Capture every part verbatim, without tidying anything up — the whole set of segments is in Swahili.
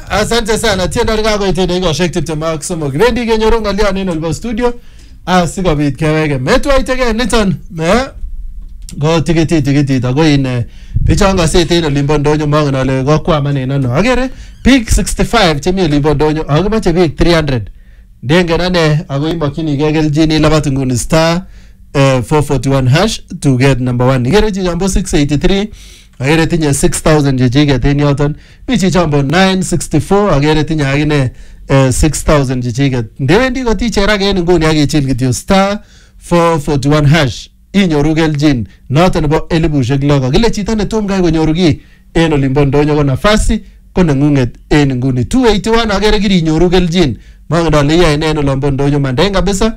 asante sana. Tiendo nikakoite dakikoshek tiptem ak somok. Bendi kenyoru ng'olyon en olebo studio asikobit keweke. Metwaitege niton ne go tikiti tikiti ako in bichon kaset en olimbo ndonyo mongen ale kokwaman en ano. Akere biik sixty-five chemi olimbo ndonyo akomoche biik three hundred. Ndengen ane ako imokyinigei kelchin ilabat nguni star uh, four forty-one hash to get number one. Ikere chichambo six eighty-three. Akere tinye six thousand chichiket en yoton. Mi chichambo nine sixty-four. Akere tinye akine uh, six thousand chichiket. Ndewendi koticherak en nguni akichil kityo star four forty-one hash. Inyoru kelchin noton nebo elibushek lo. Kakile chito netom kai konyoru ki en olimbo ndonyo ko nafasi ko neng'ung'et en nguni. two eighty-one akere kirinyoru kelchin. Mongen ale iyae en olombo ndonyo manden kabisa.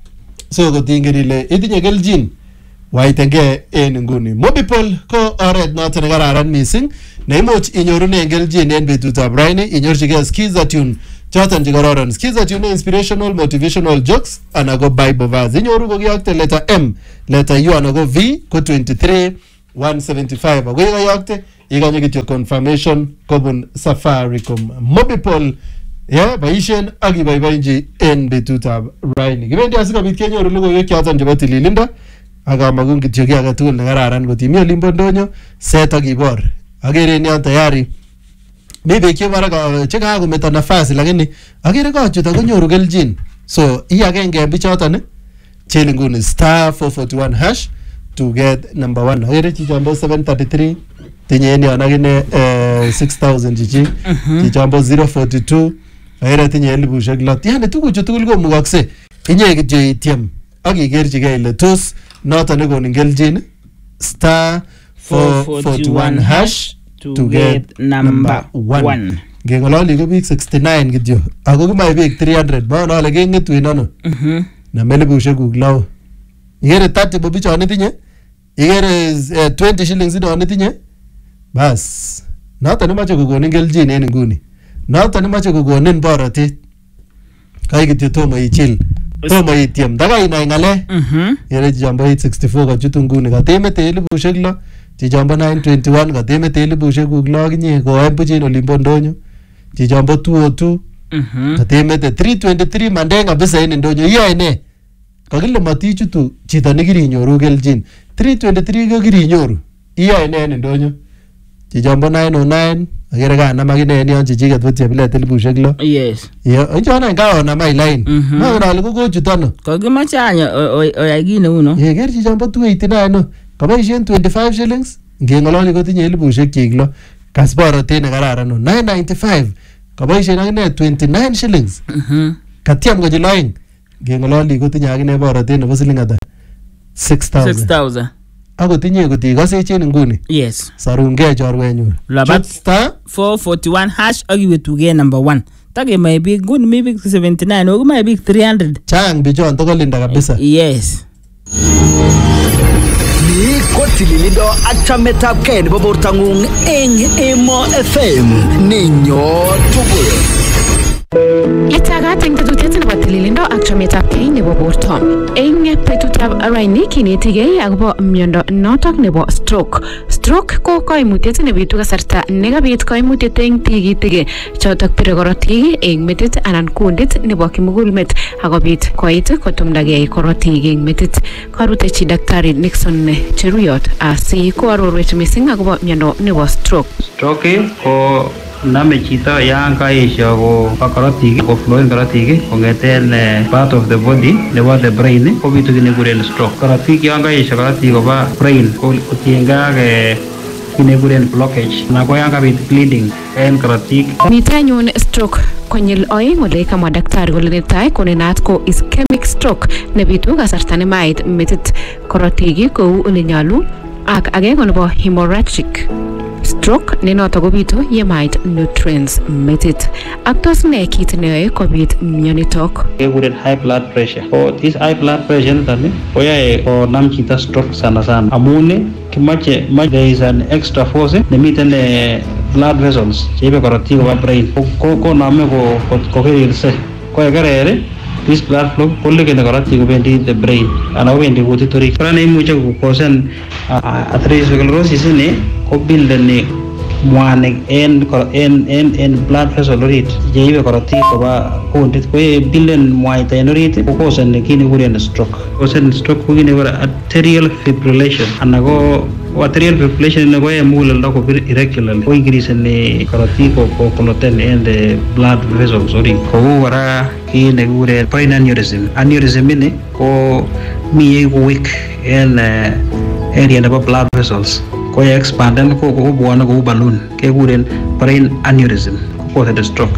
So kotingin ile itinye kelchin waitenge en nguni. Mobipol ko oret noton nekararan missing neimuch inyorunen kelchin en betutab raini. Inyorchigei skiza tune choton chekororon. Skiza tune inspirational motivational jokes anan ko Bible verse. Inyoru kokiyokte letter M, letter U anan ko V ko twenty-three one seventy-five. Ako ikayokte ikanye kityo confirmation kobun Safaricom. Mobipol yeah, baishen ak iboiboenji en betutab raini. Kibendi asikobit kenyoru logoiwek choton chebo tililindo ak kamakun kityo ki age tugul nekararan kotimi olimbo ndonyo set ak ibor. Akere en yon tayari mi biik chemara chekakometo nafasi lakini akere kochut akonyoru kelchin. So i agenge en bichoton chil nguni star four forty-one hash to get number one. Akere chichambo seven thirty-three tinye en yon akine uh, six thousand chichi. Uh-huh. Chichambo zero forty-two akere tinye elibushek lo. Yani tukuchu tugul komukokse inye kityo ityem ak ikerchigei ile tos noton nekonin kelchin star four forty-one hash to, to get number one. one. Ngeng'ololi ko biik sixty-nine kityo ako kimae biik three hundred. Mongen ale keng'etu en ano. Mhm. Nam elibushekuk lo. Ikere thirty bo bichon itinye, ikere uh, twenty shillings inon itinye. Bas noton nemoche kokonin kelchin en nguni. Noton nemoche kokonin borotet. Kai kityo tomo ichil. Tomo ityem. Ndaka inai ng'ale. Mhm. Ikere chichambo eight sixty-four kachutu nguni katemete elibushek lo. Chichambo nine twenty-one katemete elibushekuk lo akinye koen buch en olimbo ndonyo. Chichambo two oh two. Mhm. Katemete three twenty-three manden kabisa en ndonyo. Iyoe ne? Kakile matichutu chito nekirinyoru kelchin. three twenty-three ko kirinyoru. Iyoe ne en ndonyo? Chichambo nine oh nine akere kanam akine en yon chichiket bo chebilet elibushek lo. Yes. Yo, inchona ngaonam ai line. Mongen ale kokochut ano. Kokimoche any oyai kit neu no. Ye ker chichambo two eighty-nine no. Kaboisien twenty-five shillings. Ngeng'ololi kotinye elibushek chik lo. Kasborotet nekararan no. nine ninety-five. Kaboisien akine twenty-nine shillings. Mhm. Katyem konyil oeng. Ngeng'ololi kotinye akine borotet nebo siling ata? six thousand. six thousand. Ako tinye kotikosech en nguni. Yes. Sarungei chorwenyun. Labat star four forty-one hash ak iwe tuge number one. Takemae biik nguni mi biik seventy-nine ako mae biik three hundred. Chang bichon tokolinda kabisa. Yes. Ni ko tililindo ak chametabgei nebo bortang'ung eng Emo F M ninyo tugul. Itagat eng tetutiet nebo tililindo ak chametabgei nebo borto. Eng betutab raini kinetigei akobo miondo notok nebo stroke. Stroke ko koimutiet nebitu kasarta nekabit koimutiet eng tigitik chotok pire korotik eng metit anan kundit nebo kimugulmet akobit koit kotumdagei korotik eng metit. Karutechi Daktari Nixon Cheruyot asi koarorwech mising akobo miondo nebo stroke. Stroke ko name chito yan kaesho ko korotik ko flow en korotik kongeten part of the body nebo the brain ko bitu kinekuren stroke. Korotik yan kaesho korotik koba brain ko tiengei kinekuren blockage na ko yan kabit bleeding en korotik. Mitei anyun stroke konyil oeng ole kamwa daktari kole netai ko nenat ko ischemic stroke nebitu kasarta nemait metit korotik kou ole nyalu ak age ko nebo hemorrhagic stroke ne noto kobitu yemait nutrients metit. Ak tos ne kit neyoe kobit mionitok? Kekuren high blood pressure. So this high blood pressure niton koyoe konam chito stroke sana sana amun kimache there is an extra force nemiten blood vessels cheibe korotik koba brain ko koname ko kokerirse ko yekerer this blood flow kolekeni korotik kobendi the brain anan kobendi kutit orit. Kora neimuche kokosen atherosclerosis ini ko buildeni mwanik en en en en blood vessel orit jeibe korotik koba kundit ko ye bilen mwaita en orit ko kosen kini kuren stroke kosen stroke ko kini kora arterial fibrillation ana ko arterial fibrillation ne ko e muleldo ko bir irregularly ko increase ne korotik ko ko cloten in the blood vessels orit ko kora kini kuren brain aneurysm aneurysm ni ko mi ko weak en area nebo blood vessels ko ye expanden ko ko bwana ko balloon ke kuren brain aneurysm ko ko the stroke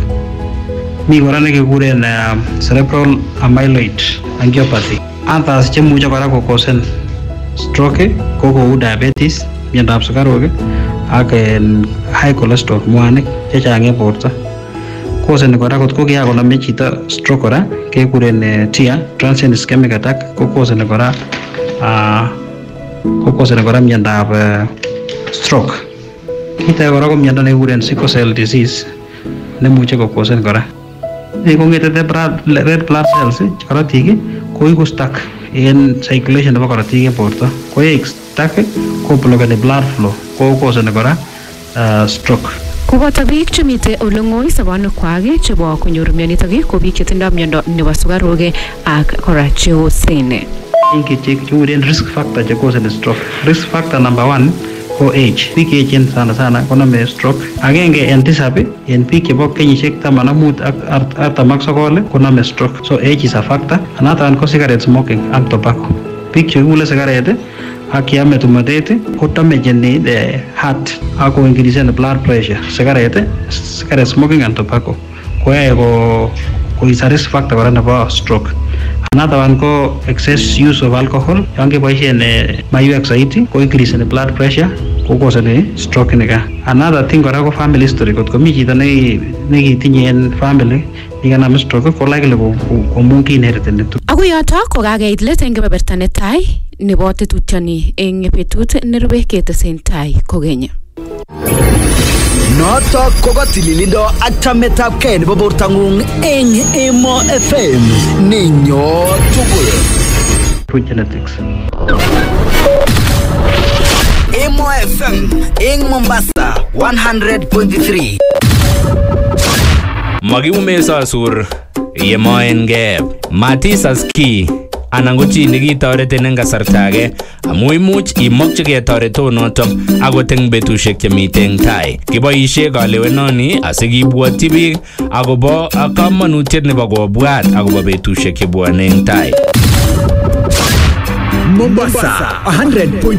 mi kora ne ke kuren uh, cerebral amyloid angiopathy antas che muja kora ko kosen stroke ko ko diabetes miandap sukarok ak high cholesterol mwanik che change borto kosen kora kot ko kiya koname chito stroke kora ke kuren T I A transient ischemic attack ko kosen kora uh, ko kosen kora miandap uh, stroke kita kora ko miando ne kuren sickle cell disease ne muche ko kosen kora e ko ngete de red blood cells kora tigi ko iko stuck in circulation nebo korotik en borto ko ye stuck ko blockade blood flow ko kosen kora uh, stroke koboto biik chemite ole ng'oi sobonwekwak chebo konyor mionitok ko biik chetindoi miondo nebo sukaruk ak kora cheosene ingi check churen risk factor che kosen stroke risk factor number one ko age biik echen sana sana konome stroke agenge en tisab en biik chebo kenyisiek taman ak mut ak artam ak sokol konome stroke so age is a factor another ko cigarette smoking ak tobacco biik chekule cigarette ak yame tumatet ko damageni the heart ak ko increase the blood pressure cigarette cigarette smoking and tobacco ko yae ko ko is a risk factor kora nebo stroke another one ko excess use of alcohol yang ke boisien mayuek saiti ko increase the blood pressure ko kosen stroke nika another thing kora ko family history kot ko mi chito ne ne kitinye en family nikanam stroke ko likely ko ko mungi inherited ako yoto ko kakeit let eng kebeberta netai nebo tetutioni eng betut nerube ketesen tai kokeny notok ko katililindo ak chametabgei nebo bortang'ung eng Emo F M ninyo tugul genetics Emo F M eng Mombasa one hundred point three Magiume sasur yemoen geb Matisas ki anan ko chi nekitoretin eng kasarta age amu imuch imokchigei toretonotok akot eng betusiek chemiten tai kiboisie kalewenoni asikibwotyi biik akobo kamanutiet nebo kobwat akobo betusiek chebwone eng tai Mombasa one hundred point